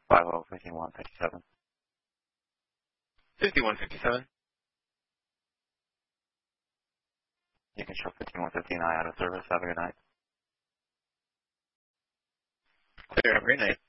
505157. 5157. You can show 5159 out of service. Have a good night. Clear. Have a great night.